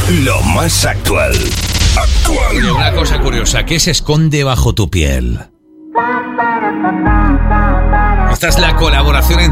Lo más actual. Oye, una cosa curiosa, ¿qué se esconde bajo tu piel? Esta es la colaboración entre